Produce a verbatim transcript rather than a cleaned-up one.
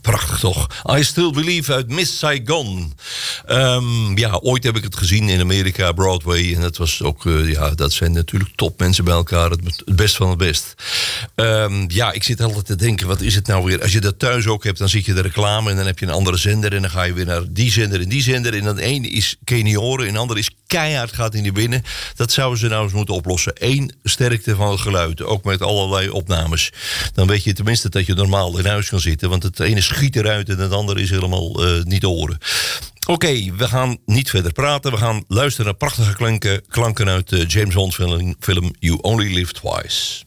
prachtig toch. I Still Believe uit Miss Saigon. Um, ja, ooit heb ik het gezien in Amerika, Broadway. En dat was ook, uh, ja, dat zijn natuurlijk topmensen bij elkaar. Het, het best van het best. Um, ja, ik zit altijd te denken, wat is het nou weer? Als je dat thuis ook hebt, dan zie je de reclame en dan heb je een andere zender. En dan ga je weer naar die zender en die zender. En dan één is Kenioren en de ander is keihard gaat in die binnen. Dat zouden ze nou eens moeten oplossen. Eén sterkte van het geluid. Ook met allerlei opnames. Dan weet je tenminste dat je normaal in huis kan zitten. Want het ene schiet eruit en het andere is helemaal uh, niet te horen. Oké, okay, we gaan niet verder praten. We gaan luisteren naar prachtige klanken, klanken uit de James Bond film, film You Only Live Twice.